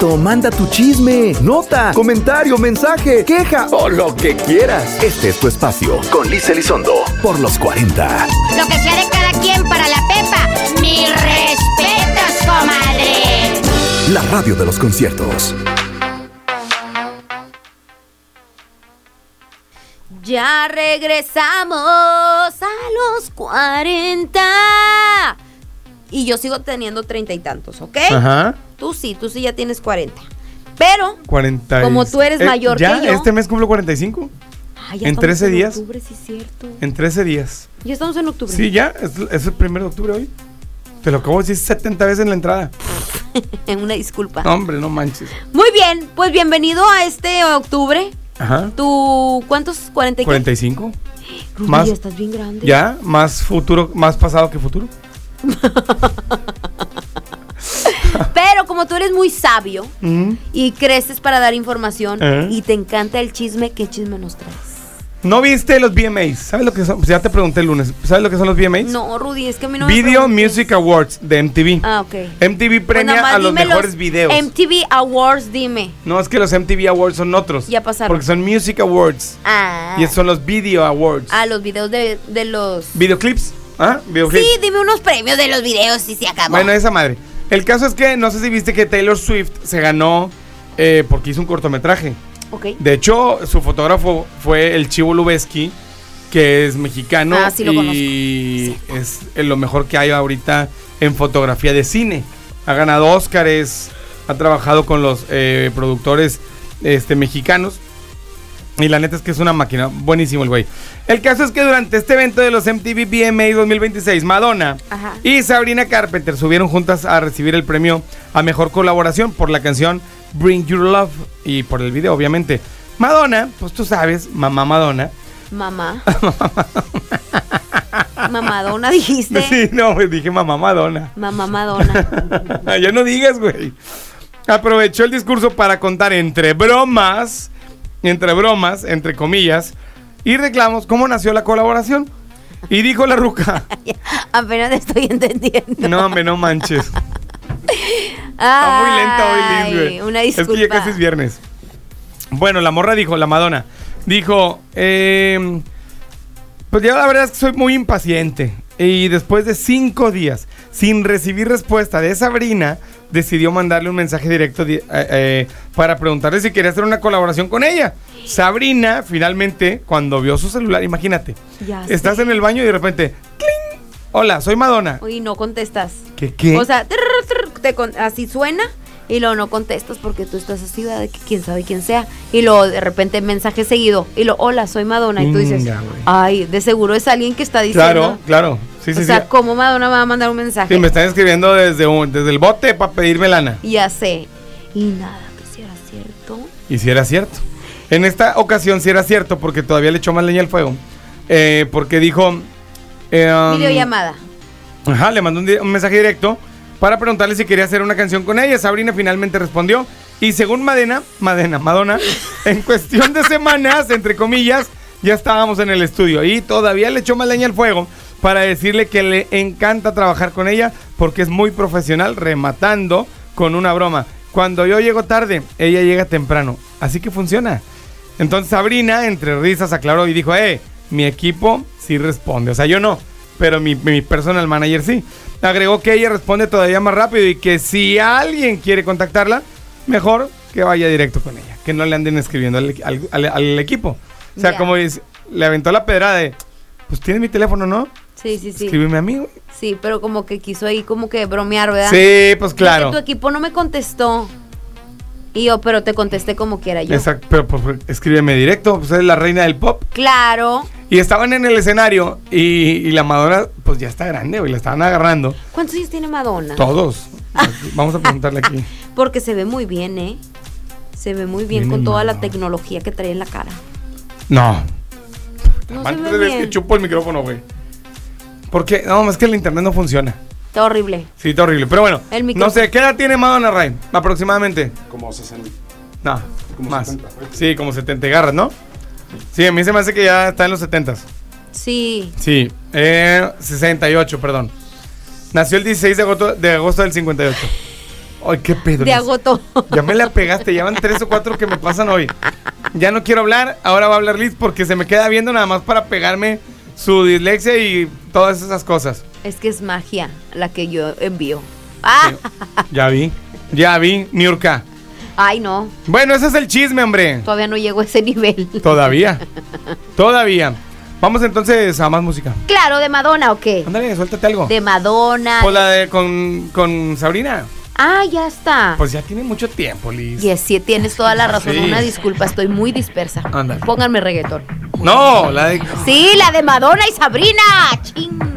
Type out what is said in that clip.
Listo, manda tu chisme, nota, comentario, mensaje, queja o lo que quieras. Este es tu espacio con Liz Elizondo por los 40. Lo que sea de cada quien para la Pepa. Mis respetos, comadre. La radio de los conciertos. Ya regresamos a los 40. Y yo sigo teniendo 30 y tantos, ¿ok? Ajá. Tú sí ya tienes 40. Pero, 40. como tú eres mayor ¿ya? que yo. ¿Este mes cumplo 45? Ya ¿En 13 días? En octubre, sí, cierto. En 13 días. Ya estamos en octubre. Sí, ya. Es el 1 de octubre hoy. Te lo acabo de decir 70 veces en la entrada. Una disculpa. No, hombre, no manches. Muy bien, pues bienvenido a este octubre. Ajá. ¿Tú cuántos? ¿40 y qué? 45. Rudy, Más, ya estás bien grande. Ya, más futuro, más pasado que futuro. Pero como tú eres muy sabio y creces para dar información y te encanta el chisme, ¿qué chisme nos traes? ¿No viste los VMAs? ¿Sabes lo que son? Pues ya te pregunté el lunes. ¿Sabes lo que son los VMAs? No, Rudy, es que a mí no me Video preguntes. Music Awards de MTV. Ah, ok. MTV premia Pues a los mejores videos. MTV Awards, dime. No, es que los MTV Awards son otros. Ya pasaron. Porque son Music Awards. Ah. Y son los Video Awards. Ah, los videos de los... ¿Videoclips? ¿Ah? ¿Videoclips? Sí, dime unos premios de los videos y se acabó. Bueno, esa madre. El caso es que no sé si viste que Taylor Swift se ganó porque hizo un cortometraje. Ok. De hecho, su fotógrafo fue el Chivo Lubeski, que es mexicano. Ah, sí lo y es lo mejor que hay ahorita en fotografía de cine. Ha ganado Óscares, ha trabajado con los productores mexicanos. Y la neta es que es una máquina, buenísimo el güey. El caso es que durante este evento de los MTV VMA 2026, Madonna y Sabrina Carpenter subieron juntas a recibir el premio a mejor colaboración por la canción Bring Your Love y por el video, obviamente. Madonna, pues tú sabes, mamá Madonna. Mamá. Mamadona dijiste. Sí, no, dije mamá Madonna. Mamá Madonna. Ya no digas, güey. Aprovechó el discurso para contar entre bromas, entre comillas, y reclamos cómo nació la colaboración. Y dijo la ruca. Apenas te estoy entendiendo. No, hombre, no manches. Está muy lenta hoy, Liz, güey. Una disculpa. Es que ya casi es viernes. Bueno, la morra dijo, la Madonna, dijo, pues yo la verdad es que soy muy impaciente. Y después de 5 días sin recibir respuesta de Sabrina, decidió mandarle un mensaje directo para preguntarle si quería hacer una colaboración con ella. Sabrina, finalmente, cuando vio su celular, imagínate, estás en el baño y de repente, ¡cling! Hola, soy Madonna. Y no contestas. ¿Qué? O sea, así suena y luego no contestas porque tú estás así, ¿verdad? De que quién sabe quién sea. Y luego de repente mensaje seguido y luego, hola, soy Madonna. Y tú dices, ay, de seguro es alguien que está diciendo. Claro. Sí, o sea, ¿cómo Madonna me va a mandar un mensaje? Sí, me están escribiendo desde el bote para pedirme lana. Ya sé. Y nada, que si era cierto. Y si era cierto. En esta ocasión sí era cierto porque todavía le echó más leña al fuego. Porque dijo... videollamada. Ajá, le mandó un mensaje directo para preguntarle si quería hacer una canción con ella. Sabrina finalmente respondió. Y según Madonna, en cuestión de semanas, entre comillas, ya estábamos en el estudio. Y todavía le echó más leña al fuego para decirle que le encanta trabajar con ella porque es muy profesional, rematando con una broma. Cuando yo llego tarde, ella llega temprano. Así que funciona. Entonces Sabrina, entre risas, aclaró y dijo, mi equipo sí responde. O sea, yo no, pero mi personal manager sí. Agregó que ella responde todavía más rápido y que si alguien quiere contactarla, mejor que vaya directo con ella, que no le anden escribiendo al equipo. O sea, como le aventó la pedrada de, pues tienes mi teléfono, ¿no? Sí. Escríbeme a mí, güey. Sí, pero como que quiso ahí como que bromear, ¿verdad? Sí, pues claro. Porque tu equipo no me contestó. Y yo, pero te contesté como quiera yo. Exacto, pero pues escríbeme directo, pues eres la reina del pop. Claro. Y estaban en el escenario y la Madonna, pues ya está grande, güey, la estaban agarrando. ¿Cuántos años tiene Madonna? Todos. Vamos a preguntarle aquí. Porque se ve muy bien, ¿eh? Se ve muy bien con toda la tecnología que trae en la cara. No se ve bien. Que chupo el micrófono, güey. Porque, no, es que el internet no funciona. Está horrible. Sí, está horrible. Pero bueno, no sé, ¿qué edad tiene Madonna Ray? Aproximadamente. Como 60. No, como más. 70, pues. Sí, como 70 garras, ¿no? Sí, a mí se me hace que ya está en los 70s. Sí. Sí, 68, perdón. Nació el 16 de agosto del 58. Ay, qué pedo. Te agotó. Ya me la pegaste, ya van 3 o 4 que me pasan hoy. Ya no quiero hablar, ahora va a hablar Liz porque se me queda viendo nada más para pegarme su dislexia y todas esas cosas. Es que es magia la que yo envío. ¡Ah! Sí, ya vi, Niurka. Ay, no. Bueno, ese es el chisme, hombre. Todavía no llego a ese nivel. Todavía. Vamos entonces a más música. Claro, ¿de Madonna o qué? Ándale, suéltate algo. De Madonna. Pues la de con Sabrina. Ah, ya está. Pues ya tiene mucho tiempo, Liz. Yes, sí, tienes toda la razón. Sí. Una disculpa, estoy muy dispersa. Ándale. Pónganme reggaetón. No, la de... Sí, la de Madonna y Sabrina. Ching.